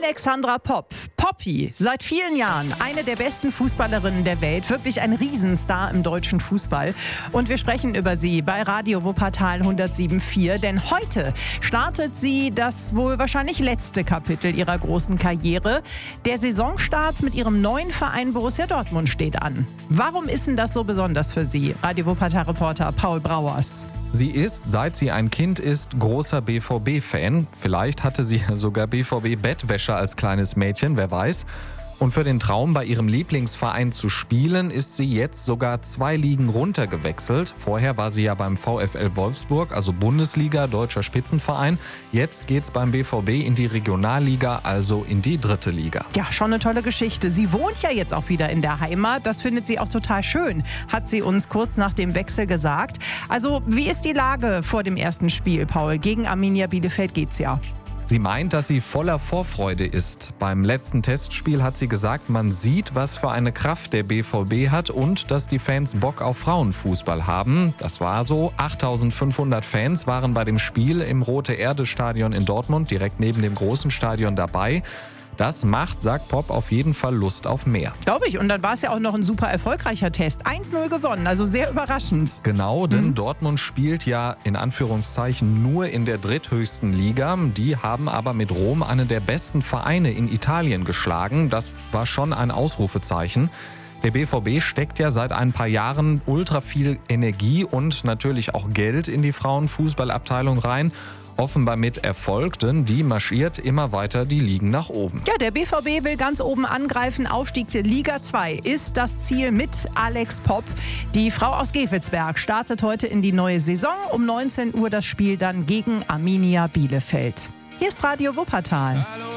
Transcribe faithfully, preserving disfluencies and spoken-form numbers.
Alexandra Popp. Poppy, seit vielen Jahren eine der besten Fußballerinnen der Welt, wirklich ein Riesenstar im deutschen Fußball. Und wir sprechen über sie bei Radio Wuppertal hundertsieben Komma vier, denn heute startet sie das wohl wahrscheinlich letzte Kapitel ihrer großen Karriere. Der Saisonstart mit ihrem neuen Verein Borussia Dortmund steht an. Warum ist denn das so besonders für Sie? Radio Wuppertal-Reporter Paul Brauers. Sie ist, seit sie ein Kind ist, großer B V B-Fan. Vielleicht hatte sie sogar B V B-Bettwäsche als kleines Mädchen, wer weiß. Und für den Traum, bei ihrem Lieblingsverein zu spielen, ist sie jetzt sogar zwei Ligen runtergewechselt. Vorher war sie ja beim VfL Wolfsburg, also Bundesliga, deutscher Spitzenverein. Jetzt geht's beim B V B in die Regionalliga, also in die dritte Liga. Ja, schon eine tolle Geschichte. Sie wohnt ja jetzt auch wieder in der Heimat. Das findet sie auch total schön, hat sie uns kurz nach dem Wechsel gesagt. Also, wie ist die Lage vor dem ersten Spiel, Paul? Gegen Arminia Bielefeld geht's ja. Sie meint, dass sie voller Vorfreude ist. Beim letzten Testspiel hat sie gesagt, man sieht, was für eine Kraft der B V B hat und dass die Fans Bock auf Frauenfußball haben. Das war so. achttausendfünfhundert Fans waren bei dem Spiel im Rote-Erde-Stadion in Dortmund, direkt neben dem großen Stadion, dabei. Das macht, sagt Popp, auf jeden Fall Lust auf mehr. Glaube ich. Und dann war es ja auch noch ein super erfolgreicher Test. eins null gewonnen, also sehr überraschend. Genau, denn mhm. Dortmund spielt ja in Anführungszeichen nur in der dritthöchsten Liga. Die haben aber mit Rom einen der besten Vereine in Italien geschlagen. Das war schon ein Ausrufezeichen. Der B V B steckt ja seit ein paar Jahren ultra viel Energie und natürlich auch Geld in die Frauenfußballabteilung rein. Offenbar mit Erfolg, denn die marschiert immer weiter die Ligen nach oben. Ja, der B V B will ganz oben angreifen. Aufstieg zur Liga zwei ist das Ziel mit Alex Popp. Die Frau aus Gevelsberg startet heute in die neue Saison. Um neunzehn Uhr das Spiel dann gegen Arminia Bielefeld. Hier ist Radio Wuppertal. Hallo.